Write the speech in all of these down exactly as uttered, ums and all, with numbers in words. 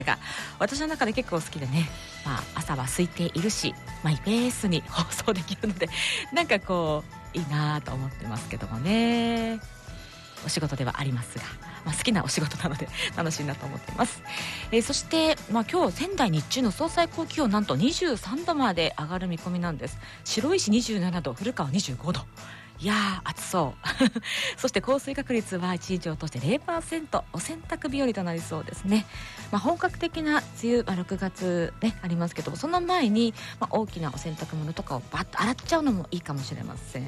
が私の中で結構好きでね、まあ、朝は空いているしマイペースに放送できるのでなんかこういいなと思ってますけどもね。お仕事ではありますが、まあ、好きなお仕事なので楽しいなと思っています。えー、そして、まあ、今日仙台日中の総最高気温なんとにじゅうさんどまで上がる見込みなんです。白石にじゅうななど、古川にじゅうごど、いやー暑そうそして降水確率は一日を通して ゼロパーセント、お洗濯日和となりそうですね。まあ、本格的な梅雨、まあ、ろくがつねありますけども、その前に、まあ、大きなお洗濯物とかをバッと洗っちゃうのもいいかもしれません。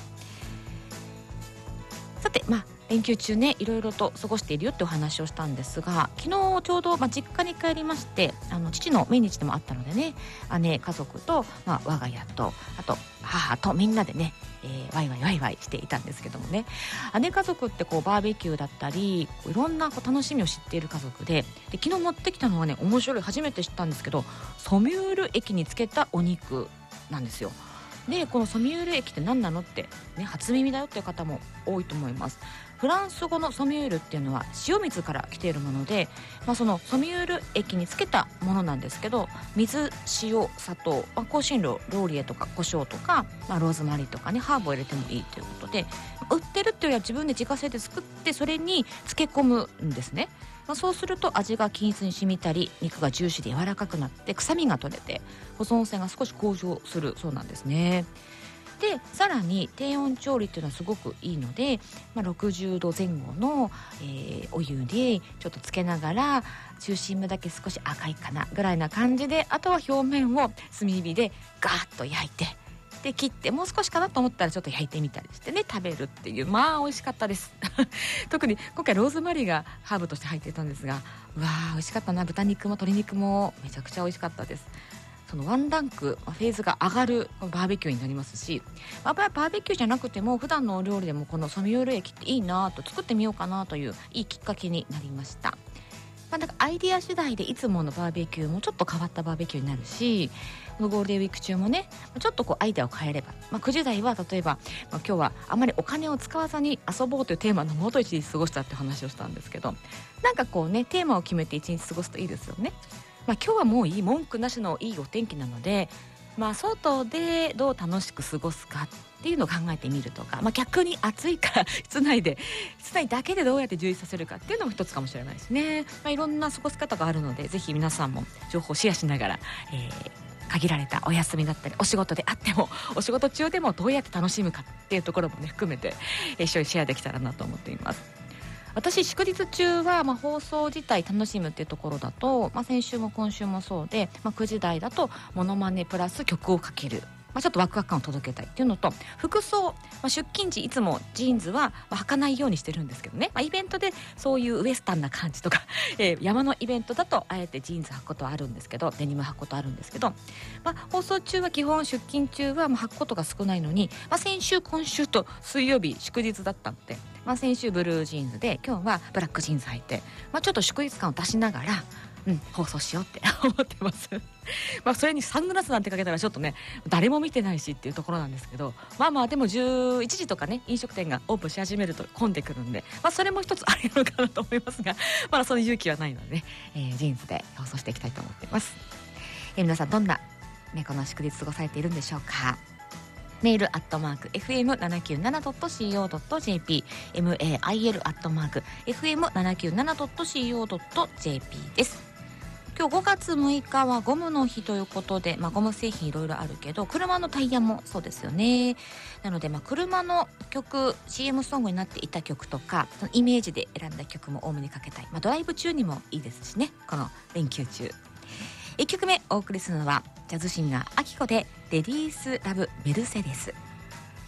さて、まあ連休中ねいろいろと過ごしているよってお話をしたんですが、昨日ちょうど、まあ、実家に帰りまして、あの父の命日でもあったのでね、姉家族と、まあ、我が家とあと母とみんなでね、えー、ワイワイワイワイしていたんですけどもね、姉家族ってこうバーベキューだったりいろんなこう楽しみを知っている家族 で, で昨日持ってきたのはね、面白い、初めて知ったんですけど、ソミュール液につけたお肉なんですよ。でこのソミュール液って何なのって、ね、初耳だよっていう方も多いと思います。フランス語のソミュールっていうのは塩水から来ているもので、まあ、そのソミュール液につけたものなんですけど、水、塩、砂糖、まあ、香辛料、ローリエとか胡椒とか、まあ、ローズマリーとかね、ハーブを入れてもいいということで、売ってるっていうよりは自分で自家製で作ってそれに漬け込むんですね。まあ、そうすると味が均一に染みたり、肉がジューシーで柔らかくなって臭みが取れて保存性が少し向上するそうなんですね。でさらに低温調理っていうのはすごくいいので、まあ、ろくじゅうどぜん後の、えー、お湯でちょっとつけながら、中心部だけ少し赤いかなぐらいな感じで、あとは表面を炭火でガーッと焼いて、で切ってもう少しかなと思ったらちょっと焼いてみたりしてね、食べるっていう、まあ美味しかったです特に今回ローズマリーがハーブとして入っていたんですが、うわー美味しかったな。豚肉も鶏肉もめちゃくちゃ美味しかったです。そのワンランクフェーズが上がるバーベキューになりますし、まあ、バーベキューじゃなくても普段のお料理でもこのソミュール液っていいなと、作ってみようかなといういいきっかけになりました。まあ、なんかアイディア次第でいつものバーベキューもちょっと変わったバーベキューになるし、ゴールデンウィーク中もねちょっとこうアイデアを変えれば、まあ、くじ台は例えば、まあ、今日はあまりお金を使わずに遊ぼうというテーマのもと一日過ごしたって話をしたんですけど、なんかこうねテーマを決めて一日過ごすといいですよね。まあ、今日はもういい、文句なしのいいお天気なので、まあ、外でどう楽しく過ごすかっていうのを考えてみるとか、まあ、逆に暑いから室内で室内だけでどうやって充実させるかっていうのも一つかもしれないですね。まあ、いろんな過ごし方があるので、ぜひ皆さんも情報をシェアしながら、えー限られたお休みだったりお仕事であってもお仕事中でもどうやって楽しむかっていうところもね含めて一緒にシェアできたらなと思っています。私祝日中は、まあ、放送自体楽しむっていうところだと、まあ、先週も今週もそうで、まあ、くじ台だとモノマネプラス曲をかける、まあ、ちょっとワクワク感を届けたいっていうのと、服装、まあ、出勤時いつもジーンズは、まあ、履かないようにしてるんですけどね、まあ、イベントでそういうウエスタンな感じとか、えー、山のイベントだとあえてジーンズ履くことはあるんですけど、デニム履くことあるんですけど、まあ、放送中は基本出勤中はまあ履くことが少ないのに、まあ、先週今週と水曜日祝日だったので、まあ、先週ブルージーンズで今日はブラックジーンズ履いて、まあ、ちょっと祝日感を出しながら、うん、放送しようって思ってますまあそれにサングラスなんてかけたらちょっとね誰も見てないしっていうところなんですけど、まあまあでもじゅういちじとかね飲食店がオープンし始めると混んでくるんで、まあ、それも一つあるのかなと思いますが、まだその勇気はないのでね、えー、ジーンズで放送していきたいと思っています。えー、皆さんどんな、ね、この祝日過ごされているんでしょうか。メールアットマーク エフエムななきゅうななドットシーオードットジェーピー メールアットマーク エフエムななきゅうななドットシーオードットジェーピー です。今日ごがつむいかはゴムの日ということで、まあ、ゴム製品いろいろあるけど車のタイヤもそうですよね。なので、まあ、車の曲 シーエム ソングになっていた曲とか、そのイメージで選んだ曲も多めにかけたい、まあ、ドライブ中にもいいですしね、この連休中。いっきょくめお送りするのはジャズシンガーアキコでレディースラブメルセデス。